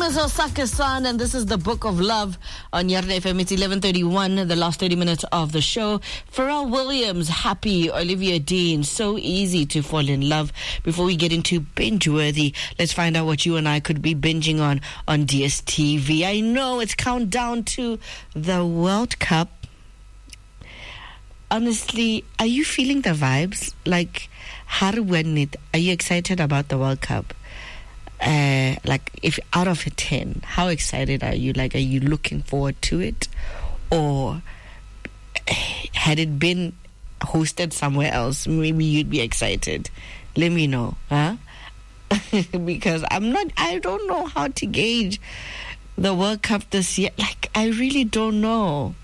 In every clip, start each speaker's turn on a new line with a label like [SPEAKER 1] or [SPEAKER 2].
[SPEAKER 1] is Osaka-san, and this is the Book of Love on Yarna FM. It's 11:31, the last 30 minutes of the show. Pharrell Williams, Happy, Olivia Dean, So Easy to Fall in Love. Before we get into binge-worthy, let's find out what you and I could be binging on DSTV. I know it's countdown to the World Cup. Honestly, are you feeling the vibes? Like, are you excited about the World Cup? Like, if out of 10, how excited are you? Like, are you looking forward to it? Or had it been hosted somewhere else, maybe you'd be excited. Let me know, huh? Because I don't know how to gauge the World Cup this year. Like, I really don't know.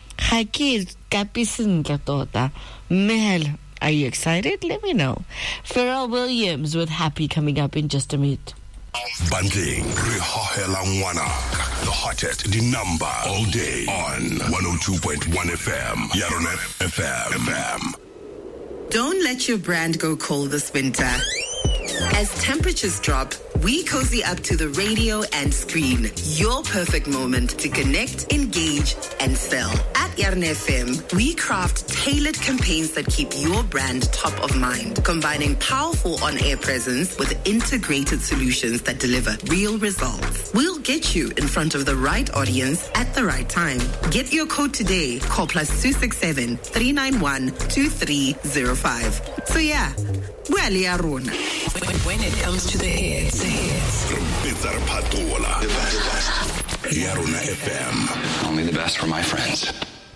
[SPEAKER 1] Mel, are you excited? Let me know. Pharrell Williams with Happy coming up in just a minute.
[SPEAKER 2] Banding, the hottest, the number all day on 102.1 FM, Yarona FM.
[SPEAKER 3] Don't let your brand go cold this winter. As temperatures drop, we cozy up to the radio and screen. Your perfect moment to connect, engage, and sell. At Yarna FM, we craft tailored campaigns that keep your brand top of mind, combining powerful on-air presence with integrated solutions that deliver real results. We'll get you in front of the right audience at the right time. Get your code today. Call +267 391 2305. So yeah,
[SPEAKER 4] when it comes to the hits.
[SPEAKER 2] Yarona FM.
[SPEAKER 5] Only the best for my friends.